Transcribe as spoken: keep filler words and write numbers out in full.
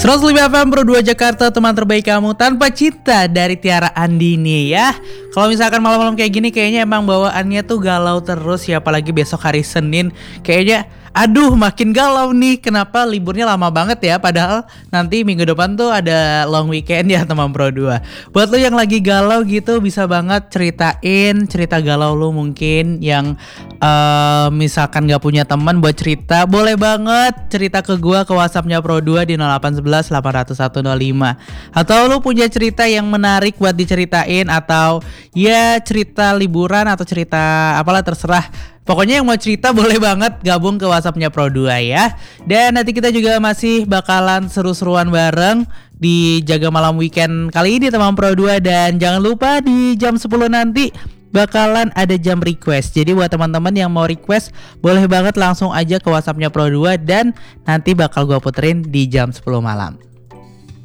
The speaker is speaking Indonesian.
seratus lima F M Pro dua Jakarta, teman terbaik kamu tanpa cinta dari Tiara Andini ya. Kalau misalkan malam-malam kayak gini kayaknya emang bawaannya tuh galau terus ya, apalagi besok hari Senin. Kayaknya aduh makin galau nih, kenapa liburnya lama banget ya, padahal nanti minggu depan tuh ada long weekend ya teman Pro dua. Buat lo yang lagi galau gitu bisa banget ceritain cerita galau lo, mungkin yang uh, misalkan gak punya teman buat cerita, boleh banget cerita ke gua ke WhatsAppnya Pro dua di nol delapan satu satu delapan nol satu nol lima. Atau lo punya cerita yang menarik buat diceritain, atau ya cerita liburan atau cerita apalah terserah. Pokoknya yang mau cerita boleh banget gabung ke WhatsAppnya Pro dua ya. Dan nanti kita juga masih bakalan seru-seruan bareng di Jaga Malam Weekend kali ini teman Pro dua. Dan jangan lupa di jam sepuluh nanti bakalan ada jam request. Jadi buat teman-teman yang mau request, boleh banget langsung aja ke WhatsAppnya Pro dua dan nanti bakal gua puterin di jam sepuluh malam.